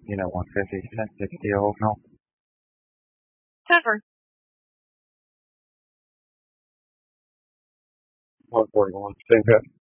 150, 1060 old, no? Cover. 141, same good.